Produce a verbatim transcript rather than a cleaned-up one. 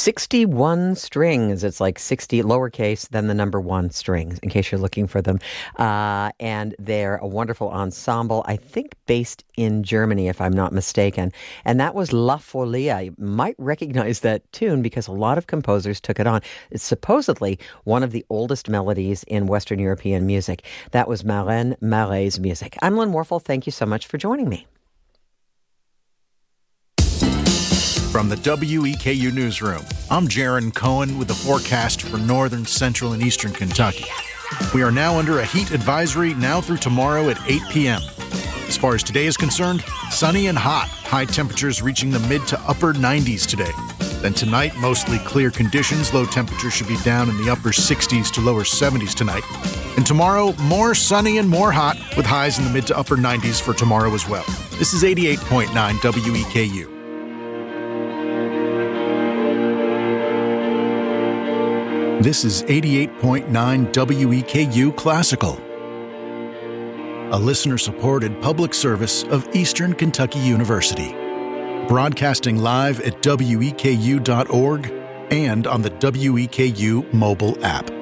sixty-one strings. It's like sixty lowercase, then the number one strings, in case you're looking for them. Uh, and they're a wonderful ensemble, I think based in Germany, if I'm not mistaken. And that was La Folia. You might recognize that tune because a lot of composers took it on. It's supposedly one of the oldest melodies in Western European music. That was Maren Marais' music. I'm Lynn Warfel. Thank you so much for joining me. From the W E K U Newsroom, I'm Jaron Cohen with the forecast for northern, central, and eastern Kentucky. We are now under a heat advisory now through tomorrow at eight p.m. As far as today is concerned, sunny and hot, high temperatures reaching the mid to upper nineties today. Then tonight, mostly clear conditions. Low temperatures should be down in the upper sixties to lower seventies tonight. And tomorrow, more sunny and more hot, with highs in the mid to upper nineties for tomorrow as well. This is eighty-eight point nine W E K U. This is eighty-eight point nine W E K U Classical, a listener-supported public service of Eastern Kentucky University. Broadcasting live at W E K U dot org and on the W E K U mobile app.